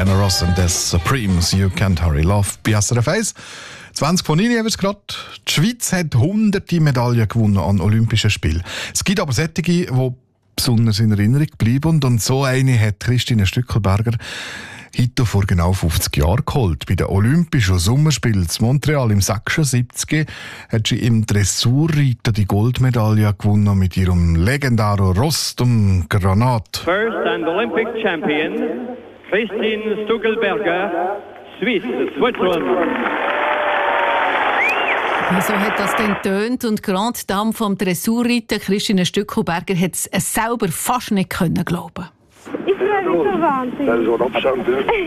Diana Ross und des Supremes, You Can't Hurry Love bei SRF 1. 20 von 9 haben wir es gerade. Die Schweiz hat hunderte Medaillen gewonnen an Olympischen Spielen. Es gibt aber solche, die besonders in Erinnerung bleiben. Und so eine hat Christine Stückelberger heute vor genau 50 Jahren geholt. Bei den Olympischen Sommerspielen in Montreal im 76 hat sie im Dressurreiten die Goldmedaille gewonnen mit ihrem legendären Ross, dem Granat. First and Olympic champion, Christine Stückelberger, Switzerland. So hat das dann getönt und Grande Dame vom Dressurreiten, Christine Stückelberger, hat es selber fast nicht glauben. Ich freue mich so wahnsinnig. Das ist so ein Abstand.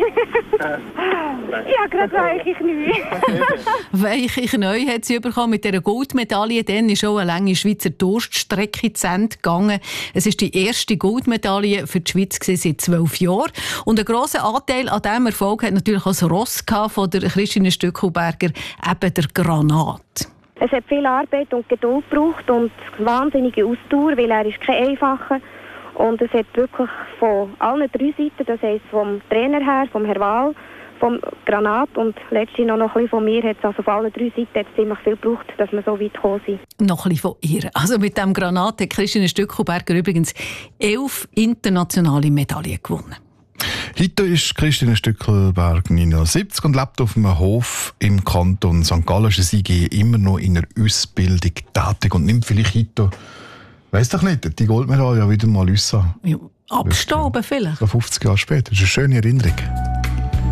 Ja, gerade weiche Knie. Weiche Knie hat sie bekommen mit dieser Goldmedaille. Dann ist auch eine lange Schweizer Durststrecke zu Ende gegangen. Es war die erste Goldmedaille für die Schweiz seit 12 Jahren. Und einen grossen Anteil an diesem Erfolg hat natürlich auch das Ross von der Christine Stückelberger, eben der Granat. Es hat viel Arbeit und Geduld gebraucht und wahnsinnige Ausdauer, weil er ist kein einfacher. Und es hat wirklich von allen 3 Seiten, das heisst vom Trainer her, vom Herr Wahl, vom Granat und letztlich noch ein bisschen von mir, hat es also von allen 3 Seiten hat es ziemlich viel gebraucht, dass wir so weit gekommen sind. Noch ein bisschen von ihr. Also mit dem Granat hat Christine Stückelberger übrigens 11 internationale Medaillen gewonnen. Heute ist Christine Stückelberg 79 und lebt auf einem Hof im Kanton St. Gallen. Sie ist immer noch in der Ausbildung tätig und nimmt vielleicht heute, weiss doch nicht, die Goldmedaille wieder mal raus. Ja, abstauben vielleicht. So 50 Jahre später. Das ist eine schöne Erinnerung.